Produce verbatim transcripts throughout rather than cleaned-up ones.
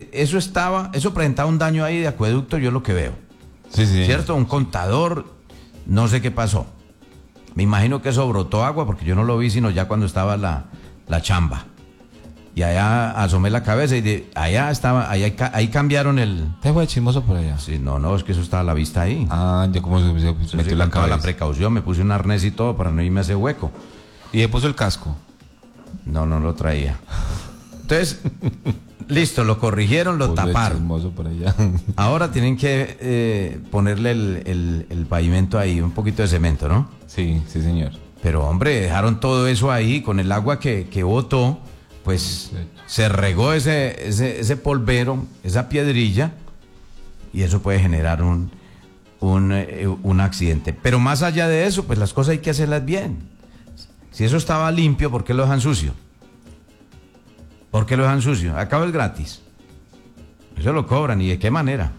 que eso estaba, eso presentaba un daño ahí de acueducto, yo lo que veo. Sí, sí. ¿Cierto? Un contador, no sé qué pasó. Me imagino que eso brotó agua porque yo no lo vi sino ya cuando estaba la, la chamba. Y allá asomé la cabeza y de, allá estaba, allá, ahí cambiaron el... ¿Te fue chismoso por allá? Sí, no, no, es que eso estaba a la vista ahí. Ah, ya como se, se Entonces, metió sí, la acaba la cabeza. precaución, me puse un arnés y todo para no irme a ese hueco. ¿Y le puso el casco? No, no lo traía. Entonces, listo, lo corrigieron, lo Puso el taparon. chismoso por allá. Ahora tienen que eh, ponerle el, el, el pavimento ahí, un poquito de cemento, ¿no? Sí, sí, señor. Pero, hombre, dejaron todo eso ahí con el agua que, que botó, pues Sí. se regó ese, ese, ese polvero, esa piedrilla, y eso puede generar un, un, eh, un accidente. Pero más allá de eso, pues las cosas hay que hacerlas bien. Si eso estaba limpio, ¿por qué lo dejan sucio? ¿Por qué lo dejan sucio? Acaba el gratis. Eso lo cobran, ¿y de qué manera?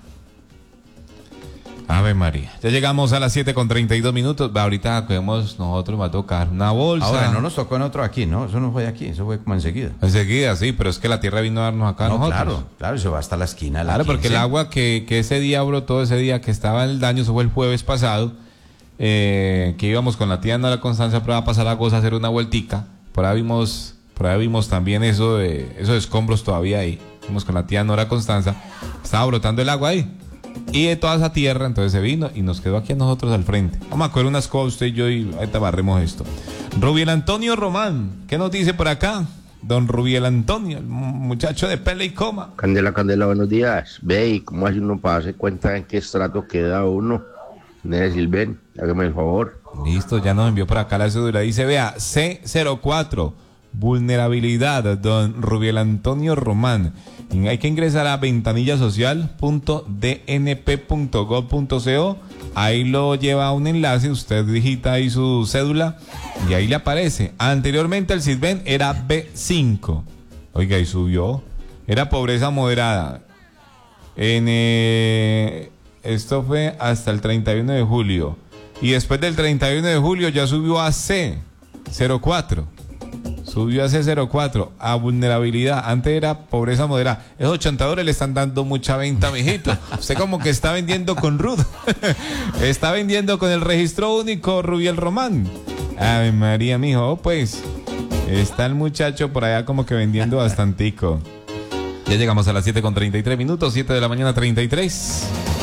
Ave María. Ya llegamos a las siete con treinta y dos minutos. Ahorita cogemos, nosotros va a tocar una bolsa. Ahora, no nos tocó en otro aquí, ¿no? Eso no fue aquí, eso fue como enseguida. Enseguida, sí, pero es que la tierra vino a darnos acá a No, nosotros. claro, claro, eso va hasta la esquina de la Claro, porque quince. el agua que, que ese día brotó, ese día que estaba el daño, eso fue el jueves pasado, eh, que íbamos con la tía Nora Constanza para pasar a Goza a hacer una vueltica. Por ahí vimos, por ahí vimos también eso de esos escombros todavía ahí. Fuimos con la tía Nora Constanza, estaba brotando el agua ahí. Y de toda esa tierra, entonces se vino y nos quedó aquí a nosotros al frente. Vamos a coger unas cosas, usted y yo, y ahorita barremos esto. Rubiel Antonio Román, ¿qué nos dice por acá? Don Rubiel Antonio, el muchacho de pele y coma. Candela, Candela, buenos días. Ve, ¿y cómo hace uno para darse cuenta en qué estrato queda uno? Nere Silven, hágame el favor. Listo, ya nos envió por acá la cédula. Dice, vea, C cero cuatro, vulnerabilidad, don Rubiel Antonio Román. Y hay que ingresar a ventanillasocial punto d n p punto gov punto co. Ahí lo lleva a un enlace, usted digita ahí su cédula y ahí le aparece. Anteriormente el Silven era B cinco. Oiga, y subió. Era pobreza moderada. En eh, esto fue hasta el treinta y uno de julio. Y después del treinta y uno de julio ya subió a C cero cuatro. Subió a C cero cuatro, a vulnerabilidad. Antes era pobreza moderada. Esos chantadores le están dando mucha venta, mijito. Usted como que está vendiendo con Ruth. Está vendiendo con el registro único Rubiel Román. Ave María, mijo, pues. Está el muchacho por allá como que vendiendo bastantico. Ya llegamos a las siete con treinta y tres minutos, siete de la mañana treinta y tres.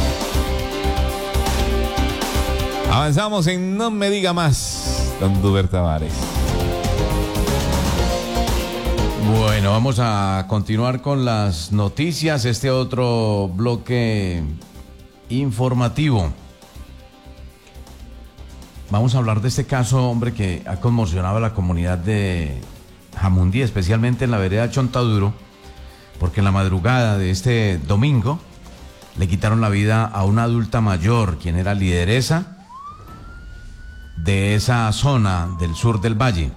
Avanzamos en No Me Diga Más, don Duber Tavares. Bueno, vamos a continuar con las noticias, este otro bloque informativo. Vamos a hablar de este caso, hombre, que ha conmocionado a la comunidad de Jamundí, especialmente en la vereda Chontaduro, porque en la madrugada de este domingo le quitaron la vida a una adulta mayor, quien era lideresa de esa zona del sur del valle.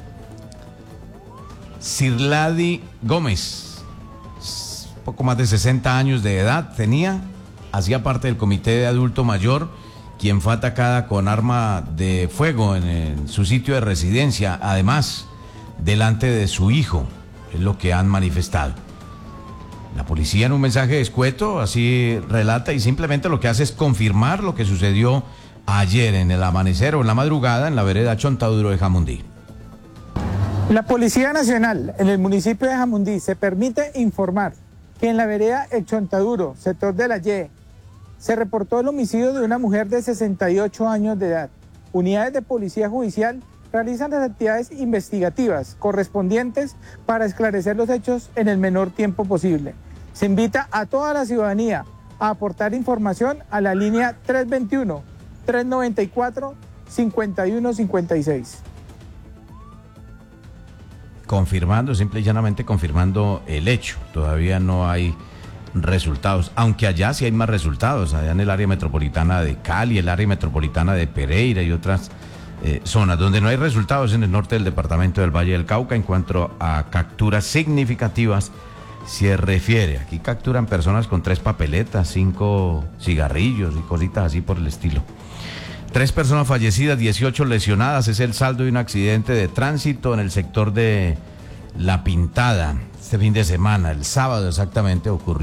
Cirladi Gómez, poco más de sesenta años de edad tenía, hacía parte del comité de adulto mayor, quien fue atacada con arma de fuego en, en su sitio de residencia, además, delante de su hijo, es lo que han manifestado. La policía en un mensaje escueto así relata y simplemente lo que hace es confirmar lo que sucedió ayer en el amanecer o en la madrugada en la vereda Chontaduro de Jamundí. La Policía Nacional en el municipio de Jamundí se permite informar que en la vereda El Chontaduro, sector de la Y, se reportó el homicidio de una mujer de sesenta y ocho años de edad. Unidades de policía judicial realizan las actividades investigativas correspondientes para esclarecer los hechos en el menor tiempo posible. Se invita a toda la ciudadanía a aportar información a la línea tres veintiuno, tres noventa y cuatro, cincuenta y uno cincuenta y seis. Confirmando, simple y llanamente confirmando el hecho. Todavía no hay resultados, aunque allá sí hay más resultados, allá en el área metropolitana de Cali, el área metropolitana de Pereira y otras eh, zonas. Donde no hay resultados en el norte del departamento del Valle del Cauca en cuanto a capturas significativas se refiere. Aquí capturan personas con tres papeletas, cinco cigarrillos y cositas así por el estilo. Tres personas fallecidas, dieciocho lesionadas, es el saldo de un accidente de tránsito en el sector de La Pintada, este fin de semana, el sábado exactamente ocurrió.